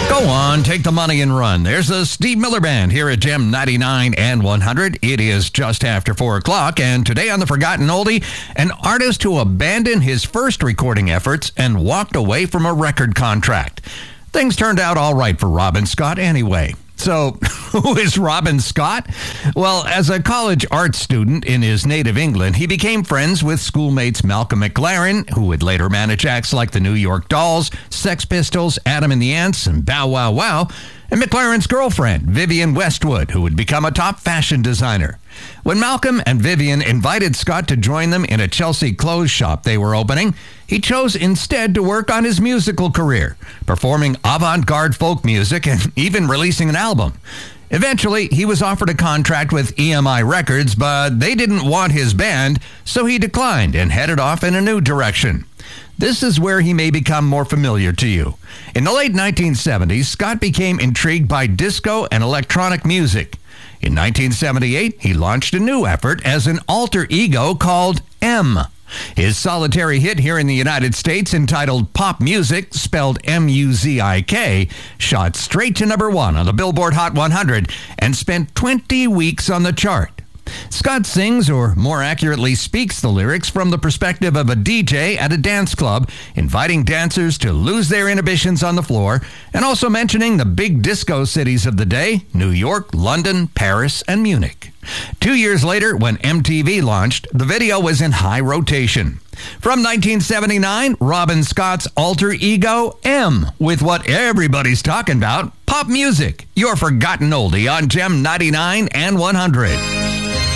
Go on, take the money and run. There's the Steve Miller Band here at Gem 99 and 100. It is just after 4 o'clock, and today on The Forgotten Oldie, an artist who abandoned his first recording efforts and walked away from a record contract. Things turned out all right for Robin Scott anyway. So, who is Robin Scott? Well, as a college art student in his native England, he became friends with schoolmates Malcolm McLaren, who would later manage acts like the New York Dolls, Sex Pistols, Adam and the Ants, and Bow Wow Wow, and McLaren's girlfriend, Vivienne Westwood, who would become a top fashion designer. When Malcolm and Vivienne invited Scott to join them in a Chelsea clothes shop they were opening, he chose instead to work on his musical career, performing avant-garde folk music and even releasing an album. Eventually, he was offered a contract with EMI Records, but they didn't want his band, so he declined and headed off in a new direction. This is where he may become more familiar to you. In the late 1970s, Scott became intrigued by disco and electronic music. In 1978, he launched a new effort as an alter ego called M. His solitary hit here in the United States, entitled Pop Music, spelled M-U-Z-I-K, shot straight to number 1 on the Billboard Hot 100 and spent 20 weeks on the chart. Scott sings, or more accurately speaks the lyrics, from the perspective of a DJ at a dance club, inviting dancers to lose their inhibitions on the floor, and also mentioning the big disco cities of the day, New York, London, Paris, and Munich. 2 years later, when MTV launched, the video was in high rotation. From 1979, Robin Scott's alter ego, M, with what everybody's talking about, pop music. Your Forgotten Oldie on Gem 99 and 100.